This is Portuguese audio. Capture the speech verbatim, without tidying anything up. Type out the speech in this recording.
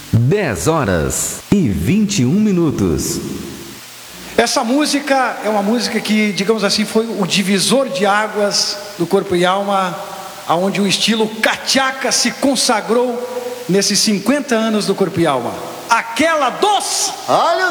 dez horas e vinte e um minutos. Essa música é uma música que, digamos assim, foi o divisor de águas do Corpo e Alma, aonde o estilo cachaca se consagrou nesses cinquenta anos do Corpo e Alma. Aquela dos... Olha